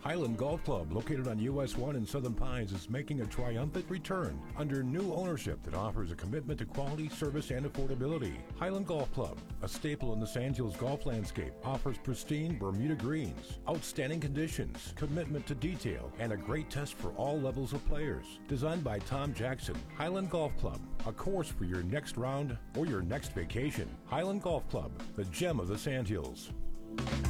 Highland Golf Club, located on US 1 in Southern Pines, is making a triumphant return under new ownership that offers a commitment to quality, service, and affordability. Highland Golf Club, a staple in the Sand Hills golf landscape, offers pristine Bermuda greens, outstanding conditions, commitment to detail, and a great test for all levels of players. Designed by Tom Jackson, Highland Golf Club, a course for your next round or your next vacation. Highland Golf Club, the gem of the Sand Hills.